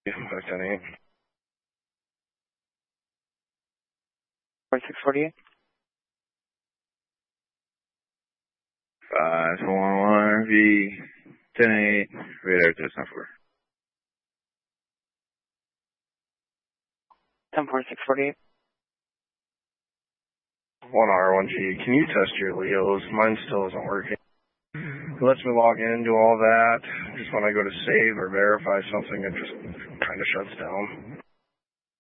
Yeah, 510-8. 4648. 511 V 10-8. Radar to 10-4. 104648. 1R1G. Can you test your Leos? Mine still isn't working. It lets me log in, do all that. Just when I go to save or verify something, it just kind of shuts down.